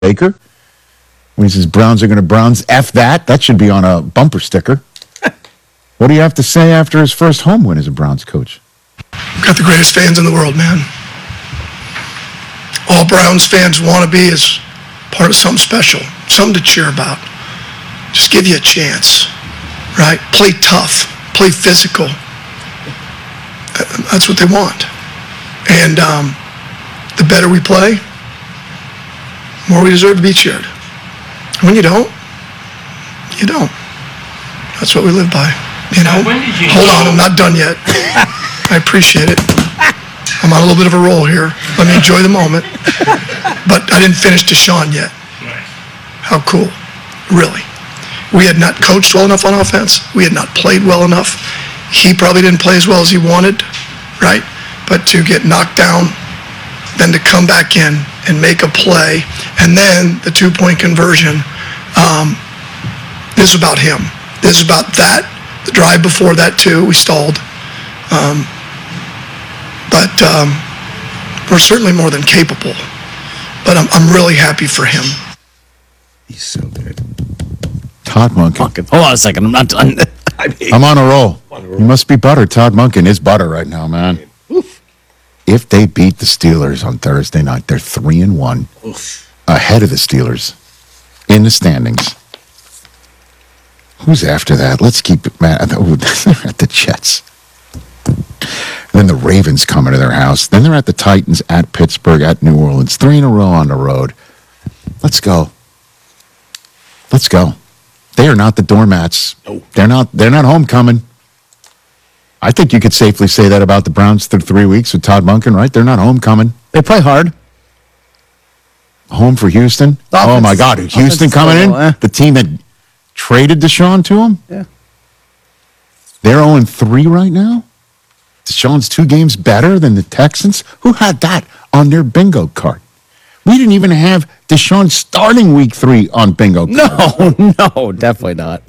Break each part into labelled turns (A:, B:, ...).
A: Baker. When he says Browns are going to Browns, F that. That should be on a bumper sticker. What do you have to say after his first home win as a Browns coach?
B: Got the greatest fans in the world, man. All Browns fans want to be is part of something special, something to cheer about. Just give you a chance, right? Play tough, play physical. That's what they want. And the better we play, the more we deserve to be cheered. And when you don't, you don't. That's what we live by. You know? Hold on, I'm not done yet. I appreciate it. I'm on a little bit of a roll here. Let me enjoy the moment. But I didn't finish Deshaun yet. How cool. Really. We had not coached well enough on offense. We had not played well enough. He probably didn't play as well as he wanted, right? But to get knocked down, then to come back in and make a play, and then the 2-point conversion, this is about him. This is about that. The drive before that, too, we stalled. But we're certainly more than capable. But I'm really happy for him.
C: He's so good.
A: Todd Monken.
D: Hold on a second. I'm not done.
A: I'm on a roll. You must be butter. Todd Monken is butter right now, man. Oof. If they beat the Steelers on Thursday night, they're 3-1, ahead of the Steelers in the standings. Who's after that? Let's keep it, man. They're at the Jets. And then the Ravens come into their house. Then they're at the Titans, at Pittsburgh, at New Orleans. 3 in a row on the road. Let's go. Let's go. They are not the doormats. No. They're not homecoming. I think you could safely say that about the Browns through 3 weeks with Todd Monken, right? They're not homecoming.
D: They play hard.
A: Home for Houston. Oh my God, Houston coming in? The team that traded Deshaun to him?
D: Yeah.
A: They're 0-3 right now? Deshaun's 2 games better than the Texans? Who had that on their bingo card? We didn't even have Deshaun starting week 3 on bingo card.
D: No, definitely not.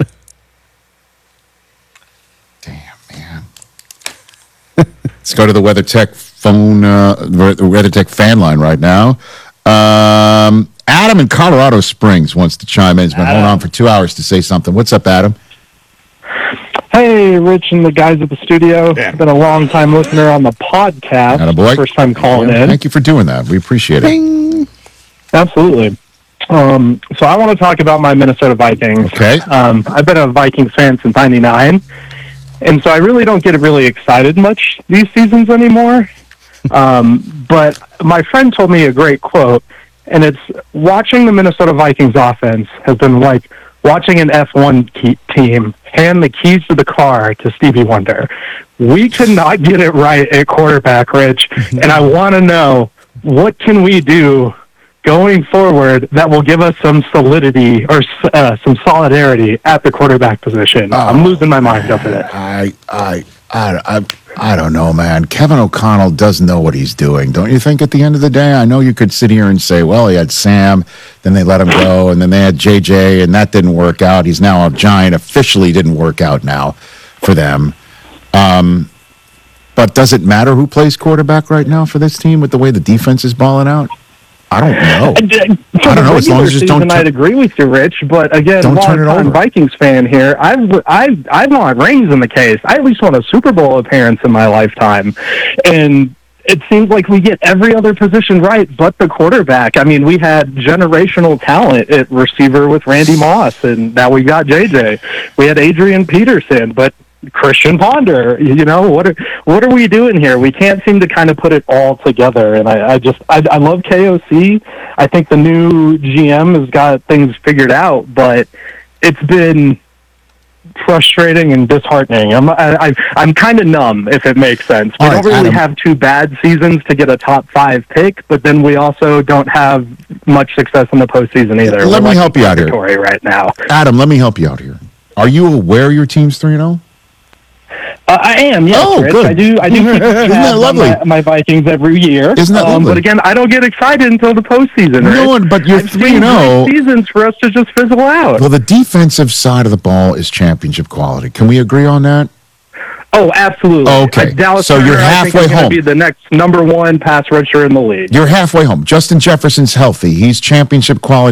A: Damn, man. Let's go to the WeatherTech phone, the WeatherTech fan line right now. Adam in Colorado Springs wants to chime in. He's been holding on for 2 hours to say something. What's up, Adam?
E: Hey, Rich and the guys at the studio.
A: Yeah.
E: I've been a long-time listener on the podcast.
A: Attaboy.
E: First time calling in.
A: Thank you for doing that. We appreciate it.
E: Bing. Absolutely. So I want to talk about my Minnesota Vikings.
A: Okay.
E: I've been a Vikings fan since '99, and so I really don't get really excited much these seasons anymore. But my friend told me a great quote, and it's watching the Minnesota Vikings offense has been like watching an F1 team hand the keys to the car to Stevie Wonder. We could not get it right at quarterback, Rich, and I want to know, what can we do going forward that will give us some solidity or some solidarity at the quarterback position? I'm losing my mind over this.
A: I don't know, man. Kevin O'Connell doesn't know what he's doing, don't you think, at the end of the day? I know you could sit here and say, well, he had Sam, then they let him go, and then they had JJ, and that didn't work out. He's now a Giant. Officially didn't work out now for them. But does it matter who plays quarterback right now for this team with the way the defense is balling out? I don't know.
E: I don't know. As long as you just don't. I'd agree with you, Rich. But again, long-time Vikings fan here. I've not rings in the case. I at least won a Super Bowl appearance in my lifetime, and it seems like we get every other position right, but the quarterback. I mean, we had generational talent at receiver with Randy Moss, and now we got JJ. We had Adrian Peterson, but Christian Ponder, you know, what are we doing here? We can't seem to kind of put it all together, and I love KOC. I think the new GM has got things figured out, but it's been frustrating and disheartening. I'm kind of numb, if it makes sense. We don't really have 2 bad seasons to get a top 5 pick, but then we also don't have much success in the postseason either.
A: Let me help you out here
E: right now.
A: Adam, let me help you out here. Are you aware your team's 3-0?
E: I am, yes.
A: Oh,
E: Rich.
A: good.
E: I do keep
A: lovely?
E: My Vikings every year.
A: Isn't that lovely?
E: But again, I don't get excited until the postseason.
A: No, but you're 3-0.
E: Seasons for us to just fizzle out.
A: Well, the defensive side of the ball is championship quality. Can we agree on that?
E: Oh, absolutely.
A: Okay.
E: Dallas
A: So you're
E: Turner, I think,
A: halfway
E: is gonna
A: home.
E: be the next number one pass rusher in the league.
A: You're halfway home. Justin Jefferson's healthy. He's championship quality.